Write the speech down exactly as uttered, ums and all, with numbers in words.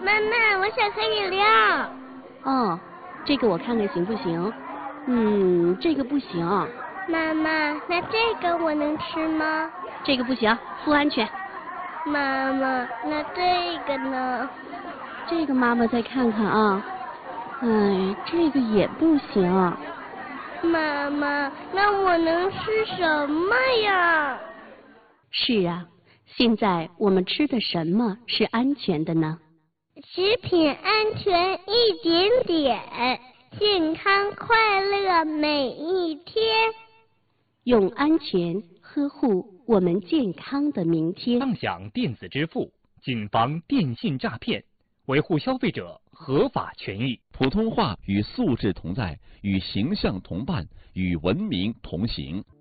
妈妈，我想喝饮料。 哦，这个我看看行不行？嗯，这个不行。 妈妈，那这个我能吃吗？ 这个不行，不安全。 妈妈，那这个呢？ 这个妈妈再看看啊。哎，这个也不行。 妈妈，那我能吃什么呀？ 是啊，现在我们吃的什么是安全的呢？ 食品安全一点点，健康快乐每一天。 用安全呵护我们健康的明天。 畅享电子支付，谨防电信诈骗，维护消费者合法权益。 普通话与素质同在，与形象同伴，与文明同行。